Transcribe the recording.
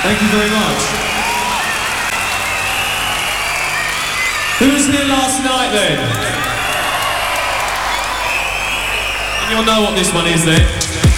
Thank you very much. Who was here last night then? And you'll know what this one is then.